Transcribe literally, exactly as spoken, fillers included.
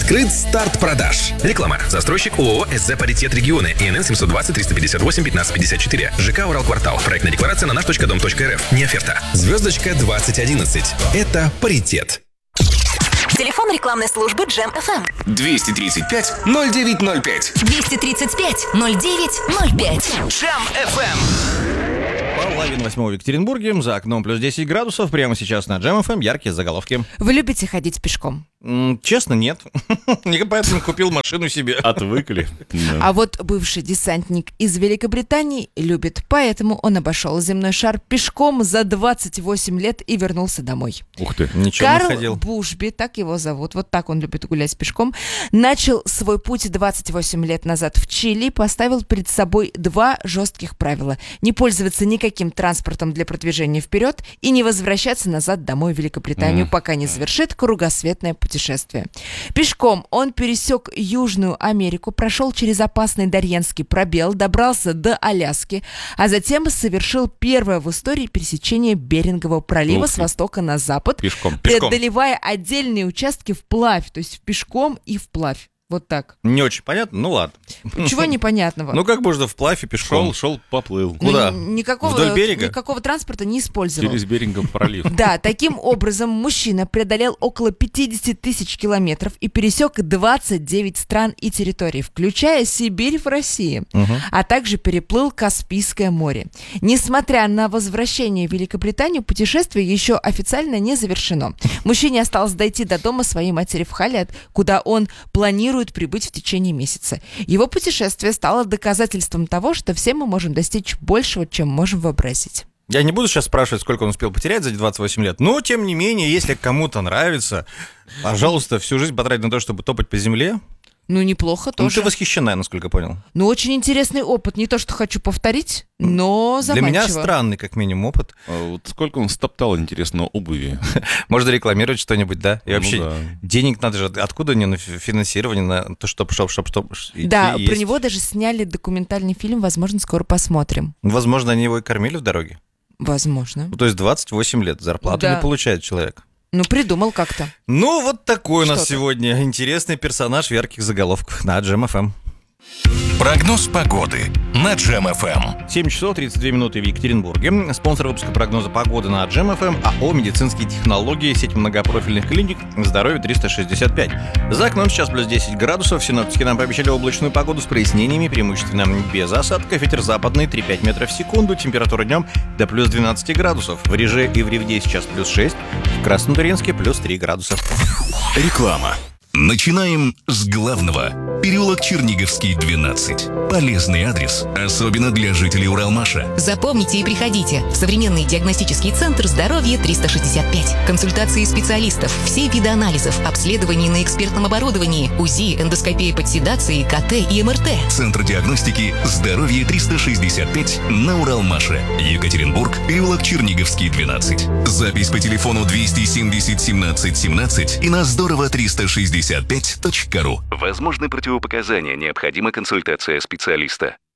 Открыт старт продаж. Реклама. Застройщик ООО СЗ «Паритет Регионы». ИНН семьсот двадцать триста пятьдесят восемь пятнадцать пятьдесят четыре. ЖК «Уралквартал». Проектная декларация на наш точка дом точка РФ. Не оферта. Звездочка двадцать одиннадцать. Это «Паритет». Телефон рекламной службы Джем эф эм. двести тридцать пять ноль девять ноль пять. двести тридцать пять ноль девять ноль пять. Джем эф эм. Половина восьмого в Екатеринбурге, за окном плюс десять градусов. Прямо сейчас на Джем эф эм яркие заголовки. Вы любите ходить пешком? М, Честно, нет. Я поэтому купил машину себе. Отвыкли. А вот бывший десантник из Великобритании любит, поэтому он обошел земной шар пешком за двадцать восемь лет и вернулся домой. Ух ты. Ничего не Карл ходил. Бушби, так его зовут, вот так он любит гулять пешком, начал свой путь двадцать восемь лет назад в Чили, поставил перед собой два жестких правила: не пользоваться никаким транспортом для продвижения вперед и не возвращаться назад домой в Великобританию, Mm. пока не завершит кругосветное путешествие. Пешком он пересек Южную Америку, прошел через опасный Дарьенский пробел, добрался до Аляски, а затем совершил первое в истории пересечение Берингового пролива Ух с ты. востока на запад, Пешком. Пешком. преодолевая отдельные участки вплавь, то есть пешком и вплавь. Вот так. Не очень понятно, ну ладно. Ничего непонятного. Ну как можно вплавь и пешком? Шел, шел, поплыл. Ну, куда? Никакого, Вдоль берега? никакого транспорта не использовал. Через Берингов пролив. Да, таким образом мужчина преодолел около пятьдесят тысяч километров и пересек двадцать девять стран и территорий, включая Сибирь в России, а также переплыл Каспийское море. Несмотря на возвращение в Великобританию, путешествие еще официально не завершено. Мужчине осталось дойти до дома своей матери в Хале, куда он планирует прибыть в течение месяца. Его путешествие стало доказательством того, что все мы можем достичь большего, чем можем вообразить. Я не буду сейчас спрашивать, сколько он успел потерять за эти двадцать восемь лет, но, тем не менее, если кому-то нравится, пожалуйста, всю жизнь потратить на то, чтобы топать по земле. Ну, неплохо Ну, тоже. ты восхищена, насколько понял. Ну, очень интересный опыт. Не то, что хочу повторить, но Для заманчиво. меня странный, как минимум, опыт. А вот сколько он стоптал, интересно, обуви. Можно рекламировать что-нибудь, да? И Ну вообще, да. денег надо же... Откуда не на фи- финансирование, на то, чтобы, чтобы, чтобы, чтобы идти Да, и про есть? него даже сняли документальный фильм, возможно, скоро посмотрим. Возможно, они его и кормили в дороге. Возможно. Ну, то есть двадцать восемь лет зарплату Да. не получает человек. Ну, придумал как-то. Ну, вот такой у нас Что-то. сегодня интересный персонаж в ярких заголовках на Джем эф эм. Прогноз погоды на Джем эф эм. семь часов тридцать две минуты в Екатеринбурге. Спонсор выпуска прогноза погоды на Джем эф эм АО «Медицинские технологии», сеть многопрофильных клиник «Здоровье триста шестьдесят пять». За окном сейчас плюс десять градусов. Синоптики нам пообещали облачную погоду с прояснениями, преимущественно без осадков. Ветер западный три-пять метров в секунду. Температура днем до плюс двенадцать градусов. В Реже и в Ревде сейчас плюс шесть. В Краснотурьинске плюс три градуса. Реклама. Начинаем с главного. Переулок Черниговский, двенадцать. Полезный адрес, особенно для жителей Уралмаша. Запомните и приходите в современный диагностический центр «Здоровье триста шестьдесят пять». Консультации специалистов, все виды анализов, обследований на экспертном оборудовании, УЗИ, эндоскопия под седацией, КТ и МРТ. Центр диагностики «Здоровье триста шестьдесят пять» на Уралмаше. Екатеринбург, переулок Черниговский, двенадцать. Запись по телефону двести семьдесят семнадцать семнадцать и на здорово триста шестьдесят пять точка ру. Возможны противопоказания, необходима консультация специалиста.